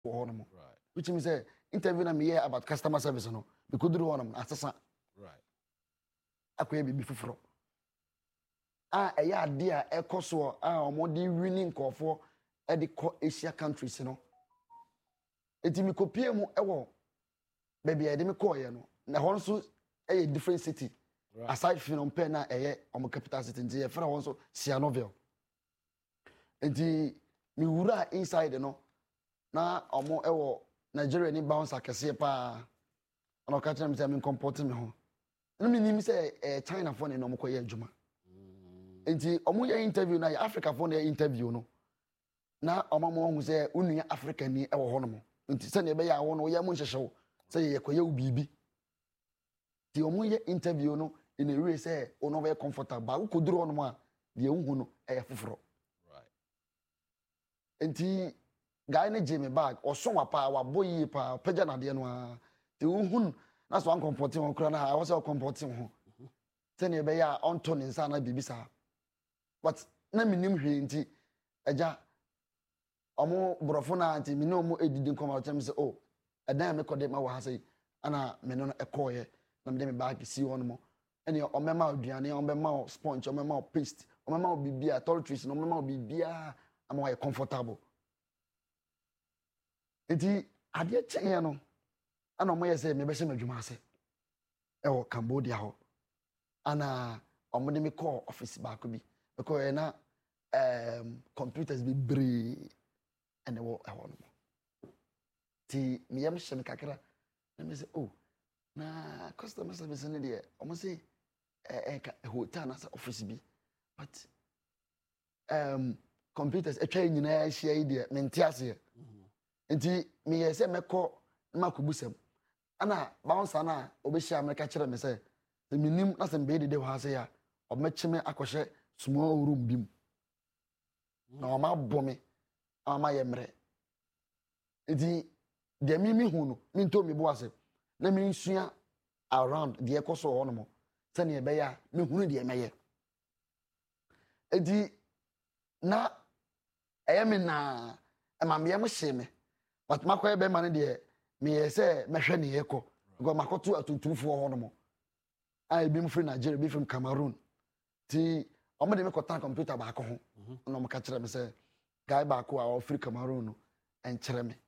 for honor. Right. Which means say interview na me hear about customer service no. We could do honor asasa. Right. Akoye bibi fufuro. Eya ade a ekoso omodi winning nkofo e de ko Asia countries no. Eti mi kopie mu ewo baby e de me call ye no. Na hon so a different city. Right. Aside from Phnom na omo capital city nti e fra hon so Sihanoukville. Enti mi wura inside no na omo ewo Nigeria ni bounce akese pa ono ka tell me say me comport me ho. No me nim say China phone no mo koye adwuma. Enti omo ye interview na Africa phone ye interview no. Na omo mo hu say unua Africa ni ewo ho no mo. Enti se na be ya wo no ye mo nhyehyɛ say ye koye ubibi. Ti omo ye interview no in a way say ono be comfortable ba ko duro no mo a de ehu no e foforo. Enti guy ne Jimmy bag or so pa wa boy pa pagya na de no a te uhun na so an comporting on kra na I was comporting ho ten e be ya on to ne nsa na bibisa but na minim hwe nti agya omo brofo na anti mi no mo edidi nkoma chem say oh edan me kode ma wa ha say ana me no ekoye na me de me bag si won mo ene o mema aduane o mema sponge o mema paste o mema bibia toiletries no mema bibia ama wa comfortable. Enti ade chen no ana omo yese me be se madwuma ase e wo Cambodia ho ana omo de me call office back bi because na computers be bre and e wo no ti me yam hye me kakra na me say oh na customer service ne de omo say hotel na office bi but computers etwa nyina hye yi de me ntiase nti me yese meko na makobusam ana bounce na obehia America kire me say minim na sem be de ho ase ya obmechime akɔhye small room bim na o ma bome ama ye mre nti de mi hu no mi nto mi bo ase na mi nsua around de ekoso ho no mo se ne be ya me hunu de meye nti na me na ma me yem hye me but makoye be ma ne de me yese mehwe ne yeko go makoto atutumfo ho no mo ai bi mfiri Nigeria bi from Cameroon ti omo de me kota computer ba ko ho na mo ka kire me say guy ba ko a free Cameroon no en kire me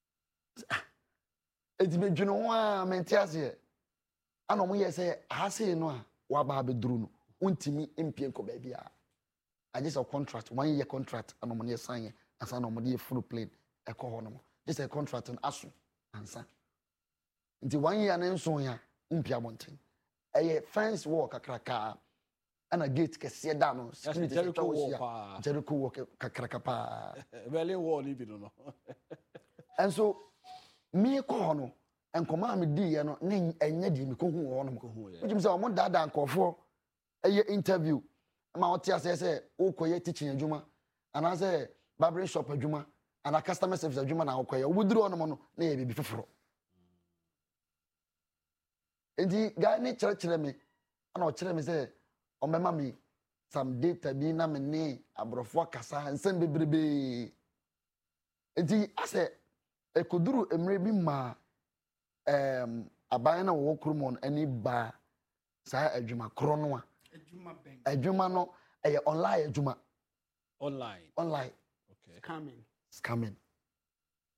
edi me dwene ho a mentiase ana mo yese hase no a wa ba be duru no untimi impie ko ba bia I just a contract 1 year contract ana mo ne sign asa na mo de full plane e ko ho no mo just a contract and aso ansa nti 1 year na nso ya mpia bonten eye fence wall kakraka ana gate kese da no Jericho wall kakraka pa Berlin wall ni bi no and so me ko no enkoma me di ye no ne enye di me ko hu wo no mo which means o mo dada nkofo eye interview ma o tia say o koye teaching adwuma ana say barbering shop adwuma ana customer service adwuma na o koye o buduru no mo no na ye bibi foforo enti guy ne chere me ana o chere me say o mema me some data bi na me ne abrofo kasa nsen bebrebe enti ase ekoduru emre bi ma aban na wo kromon ani ba sa adwuma kro no a adwuma no online adwuma online okay scamming